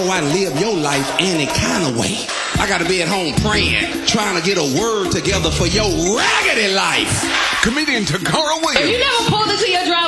I live your life any kind of way. I gotta be at home praying, trying to get a word together for your raggedy life. Comedian Takara Williams. If you never pulled into your drive